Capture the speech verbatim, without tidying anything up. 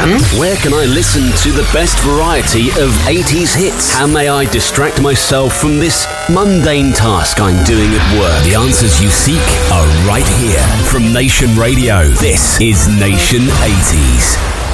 Dan. Where can I listen to the best variety of eighties hits? How may I distract myself from this mundane task I'm doing at work? The answers you seek are right here. From Nation Radio, this is Nation eighties.